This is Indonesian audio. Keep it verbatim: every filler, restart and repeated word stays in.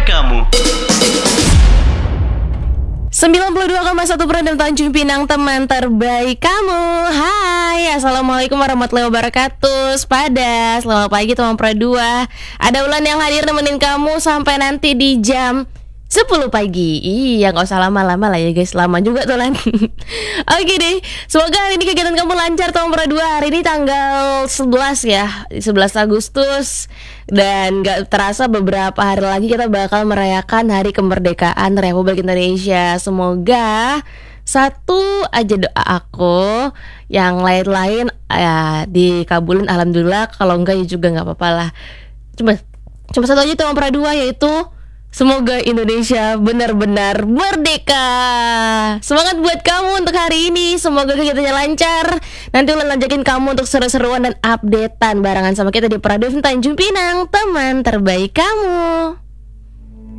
kamu. sembilan puluh dua koma satu Prodam Tanjung Pinang, teman terbaik kamu. Hai, assalamualaikum warahmatullahi wabarakatuh. Pada selamat pagi teman Pro dua. Ada Ulan yang hadir nemenin kamu sampai nanti di jam sepuluh pagi. Iya, gak usah lama-lama lah ya guys. Lama juga tuh Lan. Oke deh, semoga hari ini kegiatan kamu lancar teman Pro dua. Hari ini tanggal sebelas ya, sebelas Agustus. Dan gak terasa beberapa hari lagi kita bakal merayakan Hari Kemerdekaan Republik Indonesia. Semoga satu aja doa aku, yang lain-lain ya dikabulin alhamdulillah. Kalau enggak ya juga gak apa-apa lah. Cuma, cuma satu aja teman Pro dua, yaitu semoga Indonesia benar-benar merdeka. Semangat buat kamu untuk hari ini. Semoga kegiatannya lancar. Nanti Ulan lanjutin kamu untuk seru-seruan dan updatean barengan sama kita di Prodam Tanjung Pinang, teman terbaik kamu.